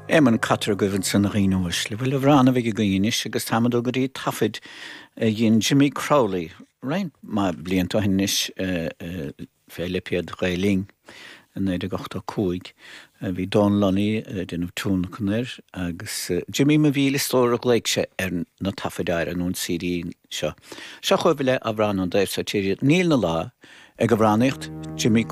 Éman catar goibhann san riúis le bhfuil bhrána bheith gooinis agus támadó go dtí tafid dhéon Jimmy Crowley, rein má blianta hinnis fé lipiad réling in 1985 bhí Don Lunny denmh tún chunéir agus Jimmy ma bhí listóra léigse na tafidáir an CD seo. Seo chuir bhile a bhrán an déir sa tíir níl na lá ag a bhránacht Jimmy